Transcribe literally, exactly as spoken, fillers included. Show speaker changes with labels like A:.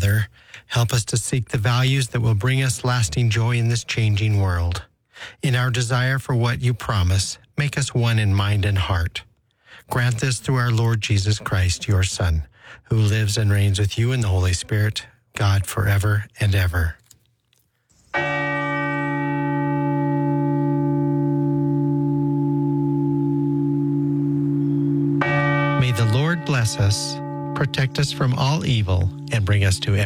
A: Father, help us to seek the values that will bring us lasting joy in this changing world. In our desire for what you promise, make us one in mind and heart. Grant this through our Lord Jesus Christ, your Son, who lives and reigns with you in the Holy Spirit, God forever and ever. May the Lord bless us, protect us from all evil, and bring us to